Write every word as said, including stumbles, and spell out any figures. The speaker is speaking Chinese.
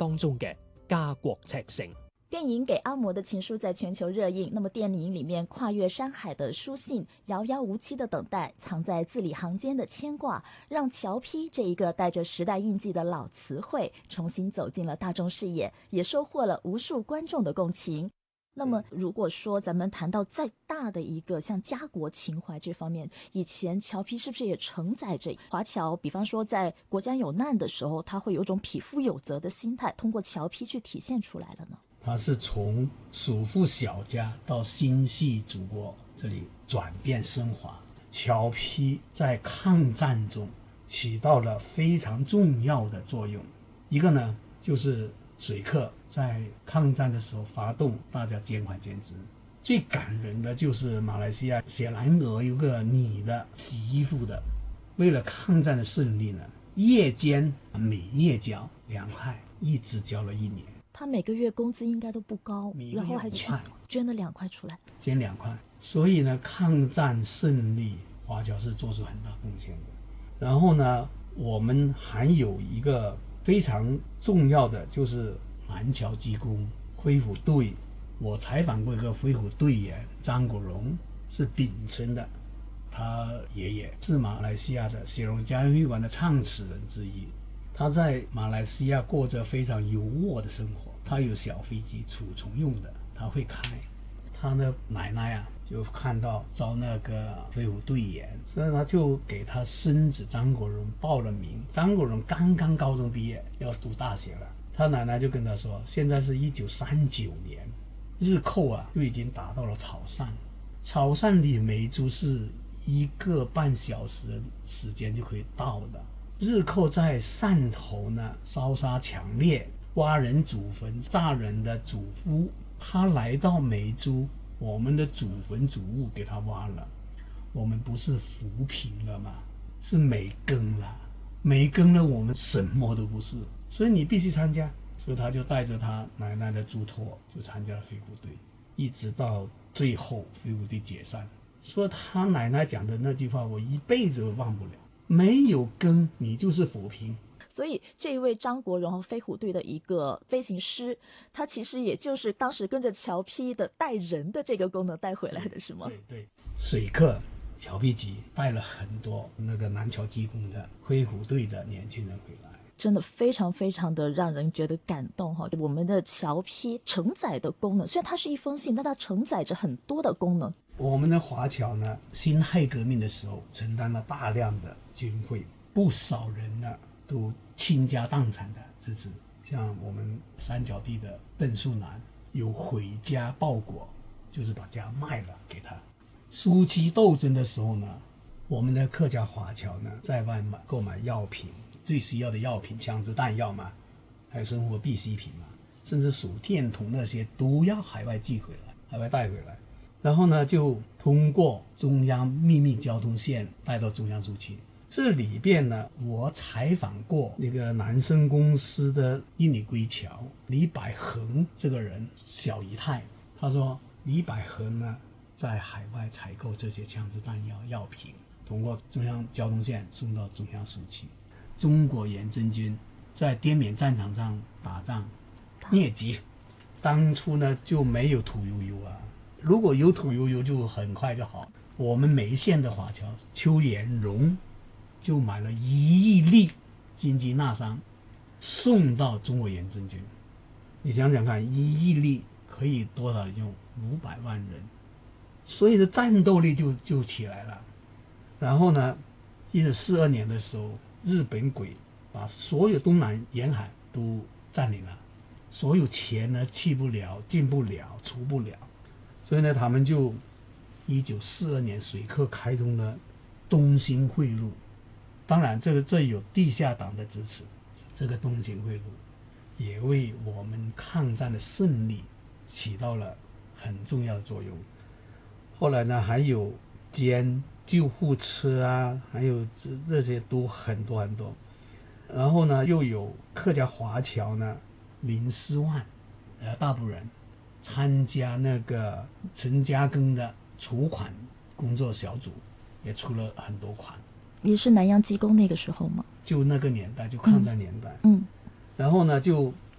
當中嘅家國赤誠。 電影《給阿嬤的情書》在全球熱映，那麼電影裡面跨越山海的書信，遙遙無期的等待，藏在字裡行間的牽掛，讓僑批這一個帶着時代印記的老詞彙重新走進了大眾視野，也收穫了無數觀眾的共情。那麼如果說咱們談到再大的一個像家國情懷這方面，以前僑批是不是也承載着華僑，比方說在國家有難的時候，他會有種匹夫有責的心態，通過僑批去體現出來了呢？ 他是從屬富小家到心繫祖國這裡轉變升華。僑批在抗戰中起到了非常重要的作用。一個呢，就是水客在抗戰的時候發動，大家捐款捐資。最感人的就是馬來西亞雪蘭莪有個女的洗衣服的，為了抗戰的勝利呢，夜間每月交兩塊，一直交了一年。 他每個月工資應該都不高，然後還捐捐了兩塊出來， 捐兩塊。所以呢，抗戰勝利，華僑是做出很大貢獻的。然後呢，我們還有一個非常重要的，就是南僑機工恢復隊。我採訪過一個恢復隊員張國榮，是檳城的，他爺爺是馬來西亞的雪隆家園會館的創始人之一。他在馬來西亞過着非常優渥的生活，他有小飛機儲存用的，他會開。他的奶奶啊，就看到招那個飛虎隊員，所以他就給他孫子張國榮報了名。張國榮剛剛高中畢業，要讀大學了。他奶奶就跟他說，現在是一九三九年，日寇啊就已經打到了潮汕，潮汕離梅州是一個半小時的時間就可以到的。日寇在汕頭呢，燒殺強烈，挖人祖墳，炸人的祖夫。他來到梅州，我們的祖墳祖物給他挖了，我們不是扶貧了嗎？是沒耕了，沒耕了，我們什麼都不是。所以你必須參加。所以他就帶着他奶奶的囑託，就參加了飛虎隊，一直到最後飛虎隊解散。說他奶奶講的那句話，我一輩子都忘不了。沒有耕，你就是扶貧。 所以這一位張國榮和飛虎隊的一個飛行師，他其實也就是當時跟着僑批的帶人的這個功能帶回來的，是嗎？ 對對，水客僑批局帶了很多那個南僑機工的飛虎隊的年輕人回來， 真的非常非常的讓人覺得感動哈！我們的僑批承載的功能，雖然它是一封信，但它承載着很多的功能。 我們的華僑呢，辛亥革命的時候承擔了大量的軍費，不少人呢都傾家蕩產的支持。像我們三角地的鄧樹南有回家報國，就是把家賣了給他。暑期鬥爭的時候呢，我們的客家華僑呢在外買購買藥品，最需要的藥品，槍支彈藥嘛，還有生活必需品嘛，甚至手電筒那些都要海外寄回來，海外帶回來。然後呢，就通過中央秘密交通線帶到中央蘇區。這裏邊呢，我採訪過那個南生公司的印尼歸僑李百恒這個人小姨太，他說李百恒呢在海外採購這些槍支彈藥藥品，通過中央交通線送到中央蘇區。中國遠征軍在滇緬戰場上打仗瘧疾，當初呢就沒有屠呦呦啊，如果有屠呦呦就很快就好。我們梅縣的華僑邱延榮就買了一億粒金雞納桑送到中國遠征軍。你想想看，一億粒可以多少用？五百萬人，所以的戰鬥力就就起來了。然後呢，一九四二年的時候，日本鬼把所有東南沿海都佔領了，所有錢呢去不了，進不了，出不了，所以呢，他們就一九四二年水客開通了東興匯路。當然，這個這有地下黨的支持，這個東興匯路也為我們抗戰的勝利起到了很重要的作用。後來呢，還有捐救護車啊，還有這這些都很多很多。然後呢，又有客家華僑呢，林思萬，呃，大埔人，參加那個陳嘉庚的籌款工作小組，也出了很多款。也是南洋機工那個時候嗎？就那個年代，就抗戰年代。嗯。嗯然後呢，就